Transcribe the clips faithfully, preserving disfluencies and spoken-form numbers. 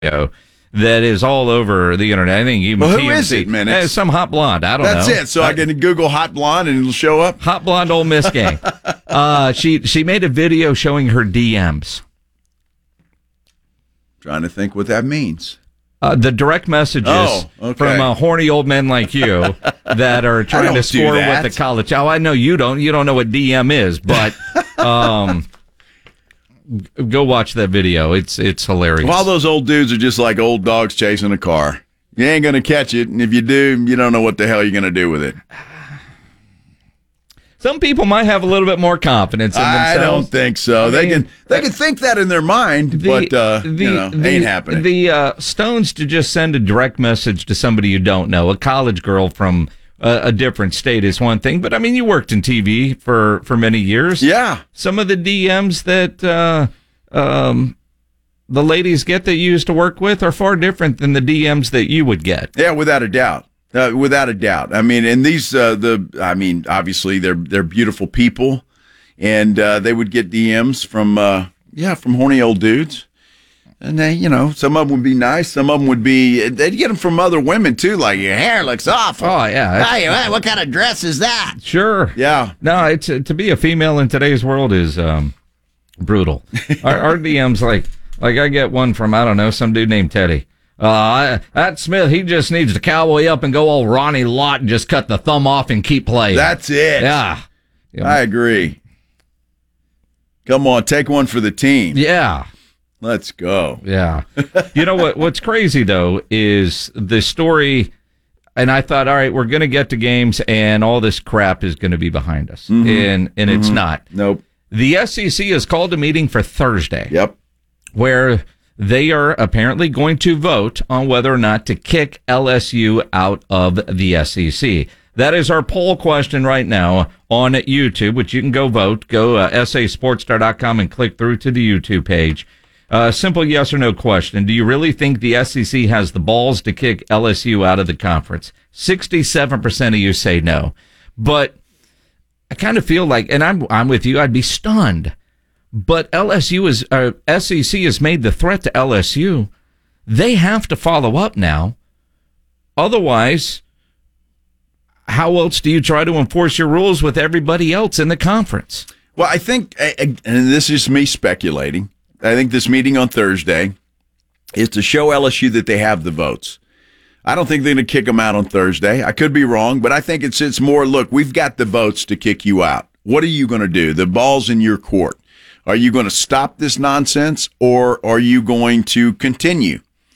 video that is all over the internet. I think even well, who T M Z, is it, man? Eh, some hot blonde. I don't That's know. That's it. So I, I can Google hot blonde and it'll show up? Hot blonde Ole Miss gang. uh, she, she made a video showing her D Ms. Trying to think what that means. Uh, the direct messages oh, okay. from uh, horny old men like you that are trying to score with the college. Oh, I know you don't. You don't know what D M is, but um, go watch that video. It's it's hilarious. Well, all those old dudes are just like old dogs chasing a car. You ain't going to catch it, and if you do, you don't know what the hell you're going to do with it. Some people might have a little bit more confidence in themselves. I don't think so. I they mean, can they can think that in their mind, the, but uh, the, you know, the, ain't happening. The uh, stones to just send a direct message to somebody you don't know, a college girl from a, a different state is one thing. But I mean, you worked in T V for, for many years. Yeah. Some of the D Ms that uh, um, the ladies get that you used to work with are far different than the D Ms that you would get. Yeah, without a doubt. Uh, without a doubt. I mean, and these, uh, the, I mean, obviously they're they're beautiful people, and uh, they would get D Ms from, uh, yeah, from horny old dudes, and they, you know, some of them would be nice, some of them would be, they'd get them from other women too, like your hair looks awful. Oh yeah, hey, what kind of dress is that? Sure. Yeah. No, it's uh, to be a female in today's world is um, brutal. our, our D Ms like like I get one from I don't know some dude named Teddy. Uh, that Smith, he just needs to cowboy up and go all Ronnie Lott and just cut the thumb off and keep playing. That's it. Yeah. I agree. Come on, take one for the team. Yeah. Let's go. Yeah. You know what? What's crazy, though, is the story, and I thought, all right, we're going to get to games and all this crap is going to be behind us. Mm-hmm. And, and it's mm-hmm. not. Nope. The S E C has called a meeting for Thursday. Yep. Where they are apparently going to vote on whether or not to kick L S U out of the S E C. That is our poll question right now on YouTube, which you can go vote. Go uh, S A sports star dot com and click through to the YouTube page. Uh, simple yes or no question. Do you really think the S E C has the balls to kick L S U out of the conference? sixty-seven percent of you say no. But I kind of feel like, and I'm I'm with you, I'd be stunned. But L S U is, uh, S E C has made the threat to L S U. They have to follow up now. Otherwise, how else do you try to enforce your rules with everybody else in the conference? Well, I think, and this is me speculating, I think this meeting on Thursday is to show L S U that they have the votes. I don't think they're going to kick them out on Thursday. I could be wrong, but I think it's it's more, look, we've got the votes to kick you out. What are you going to do? The ball's in your court. Are you going to stop this nonsense, or are you going to continue?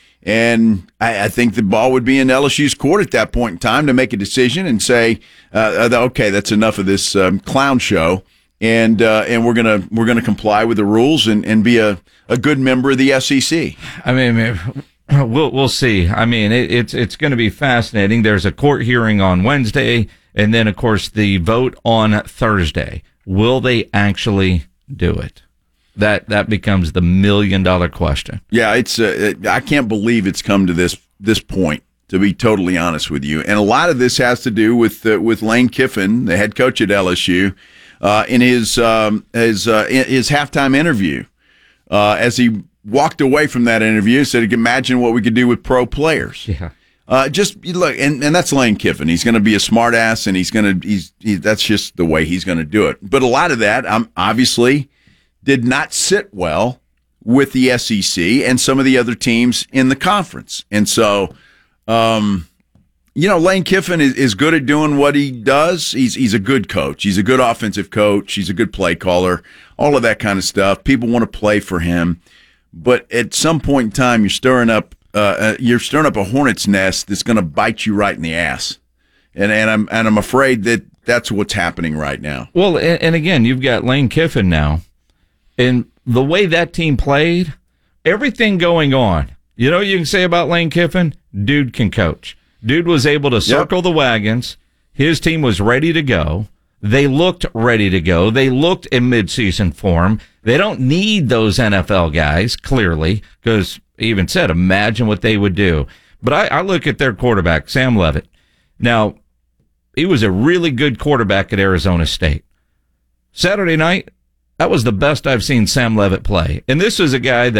And I, I think the ball would be in L S U's court at that point in time to make a decision and say, uh, okay, that's enough of this um, clown show, and uh, and we're gonna we're gonna comply with the rules and, and be a, a good member of the S E C. I mean, we'll we'll see. I mean, it, it's it's going to be fascinating. There's a court hearing on Wednesday, and then of course the vote on Thursday. Will they actually do it? That that becomes the million dollar question. Yeah, it's uh, I can't believe it's come to this this point, to be totally honest with you. And a lot of this has to do with uh, with Lane Kiffin, the head coach at L S U, uh, in his um, his uh, his halftime interview. Uh, as he walked away from that interview, said he could imagine what we could do with pro players. Yeah. Uh, just look, and, and that's Lane Kiffin. He's going to be a smart ass, and he's going to he's he, that's just the way he's going to do it. But a lot of that, um, obviously, did not sit well with the S E C and some of the other teams in the conference. And so, um, you know, Lane Kiffin is, is good at doing what he does. He's he's a good coach. He's a good offensive coach. He's a good play caller. All of that kind of stuff. People want to play for him, but at some point in time, you're stirring up. Uh, you're stirring up a hornet's nest that's going to bite you right in the ass, and and I'm and I'm afraid that that's what's happening right now. Well, and, and again, you've got Lane Kiffin now, and the way that team played, everything going on. You know, what you can say about Lane Kiffin, dude can coach. Dude was able to circle yep. the wagons. His team was ready to go. They looked ready to go. They looked in midseason form. They don't need those N F L guys, clearly, because he even said, imagine what they would do. But I, I look at their quarterback, Sam Leavitt. Now, he was a really good quarterback at Arizona State. Saturday night, that was the best I've seen Sam Leavitt play. And this is a guy that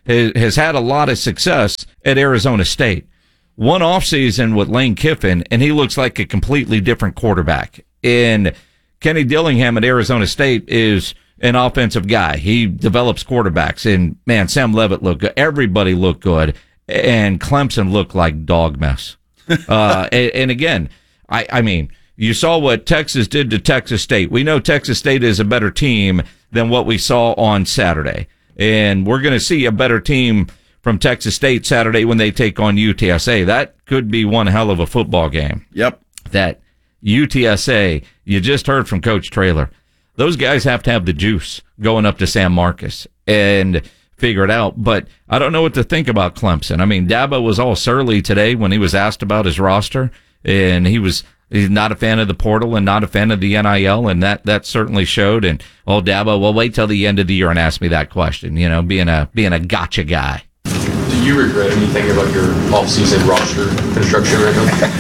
has, has had a lot of success at Arizona State. One offseason with Lane Kiffin, and he looks like a completely different quarterback. And Kenny Dillingham at Arizona State is an offensive guy. He develops quarterbacks. And, man, Sam Levitt looked good. Everybody looked good. And Clemson looked like dog mess. uh, and, and, again, I, I mean, you saw what Texas did to Texas State. We know Texas State is a better team than what we saw on Saturday. And we're going to see a better team from Texas State Saturday when they take on U T S A. That could be one hell of a football game. Yep. That U T S A, you just heard from Coach Traylor. Those guys have to have the juice going up to San Marcos and figure it out. But I don't know what to think about Clemson. I mean, Dabo was all surly today when he was asked about his roster, and he was he's not a fan of the portal and not a fan of the N I L, and that, that certainly showed. And, oh, Dabo, well, wait till the end of the year and ask me that question, you know, being a being a gotcha guy. Do you regret anything about your off-season roster construction right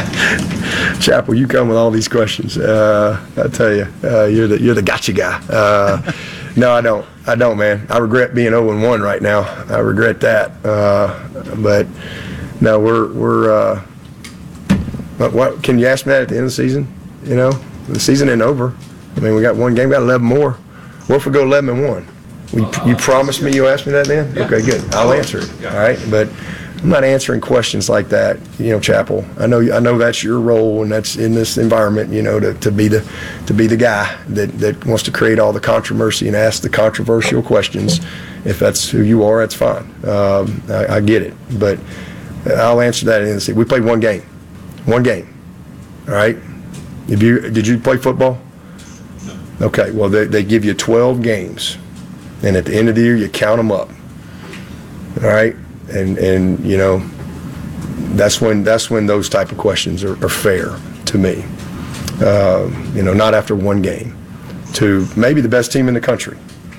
now? Chappell, you come with all these questions. Uh, I tell you, uh, you're the you're the gotcha guy. Uh, no, I don't. I don't, man. I regret being oh and one right now. I regret that. Uh, but no, we're we're. Uh, what, what can you ask me that at the end of the season? You know, the season ain't over. I mean, we got one game, got eleven more. What if we go eleven and one? You, you promised me you'll ask me that then? Yeah. Okay, good. I'll answer it. All right, but I'm not answering questions like that. You know, Chappell. I know I know that's your role, and that's in this environment. You know, to, to be the to be the guy that, that wants to create all the controversy and ask the controversial questions. If that's who you are, that's fine. Um, I, I get it, but I'll answer that in the season. We played one game, one game. All right. If you did you play football? No. Okay. Well, they they give you twelve games. And at the end of the year, you count them up. All right, and and you know, that's when that's when those type of questions are, are fair to me. Uh, you know, not after one game. To maybe the best team in the country.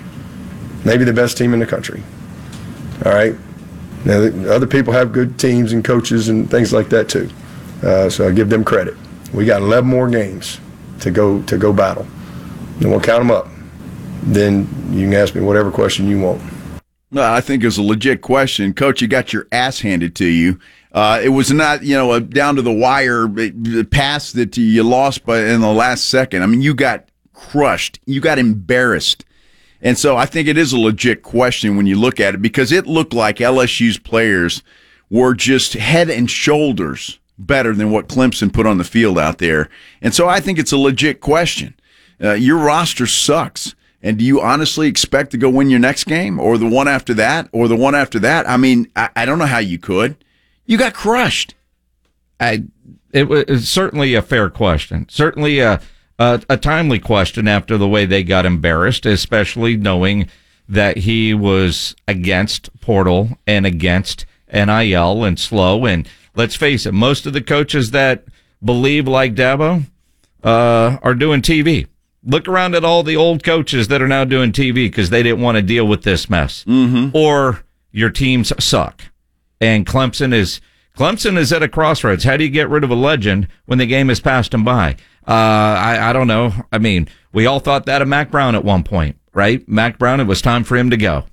Maybe the best team in the country. All right. Now, other people have good teams and coaches and things like that too. Uh, so I give them credit. We got eleven more games to go to go battle, and we'll count them up. Then you can ask me whatever question you want. No, I think it was a legit question. Coach, you got your ass handed to you. Uh, it was not, you know, a down to the wire pass that you lost by in the last second. I mean, you got crushed. You got embarrassed. And so I think it is a legit question when you look at it, because it looked like L S U's players were just head and shoulders better than what Clemson put on the field out there. And so I think it's a legit question. Uh, your roster sucks. And do you honestly expect to go win your next game, or the one after that, or the one after that? I mean, I, I don't know how you could. You got crushed. I, it was certainly a fair question. Certainly a, a, a timely question after the way they got embarrassed, especially knowing that he was against portal and against N I L and slow. And let's face it, most of the coaches that believe like Dabo uh, are doing T V. Look around at all the old coaches that are now doing T V because they didn't want to deal with this mess. Mm-hmm. Or your teams suck. And Clemson is Clemson is at a crossroads. How do you get rid of a legend when the game has passed him by? Uh, I, I don't know. I mean, we all thought that of Mack Brown at one point, right? Mack Brown, it was time for him to go.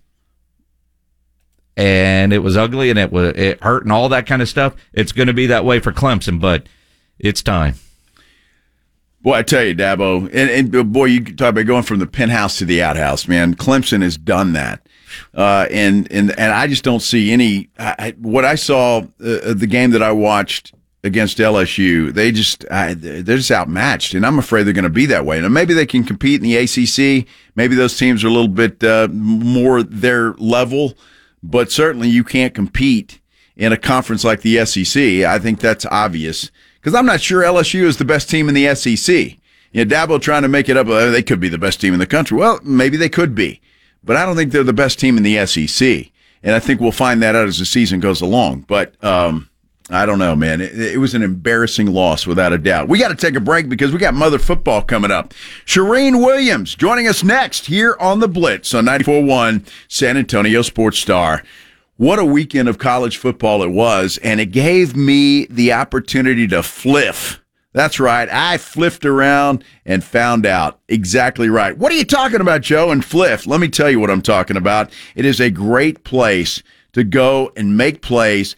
And it was ugly and it was it hurt and all that kind of stuff. It's going to be that way for Clemson, but it's time. Boy, I tell you, Dabo, and, and boy, you talk about going from the penthouse to the outhouse, man. Clemson has done that, uh, and and and I just don't see any. I, what I saw, uh, the game that I watched against L S U, they just I, they're just outmatched, and I'm afraid they're going to be that way. Now, maybe they can compete in the A C C. Maybe those teams are a little bit uh, more their level, but certainly you can't compete in a conference like the S E C. I think that's obvious. Because I'm not sure L S U is the best team in the S E C. You know, Dabo trying to make it up, uh, they could be the best team in the country. Well, maybe they could be. But I don't think they're the best team in the S E C. And I think we'll find that out as the season goes along. But um, I don't know, man. It, it was an embarrassing loss, without a doubt. We got to take a break because we got Mother Football coming up. Shireen Williams joining us next here on The Blitz on ninety-four point one San Antonio Sports Star. What a weekend of college football it was, and it gave me the opportunity to fliff. That's right, I fliffed around and found out exactly right. What are you talking about, Joe, and fliff? Let me tell you what I'm talking about. It is a great place to go and make plays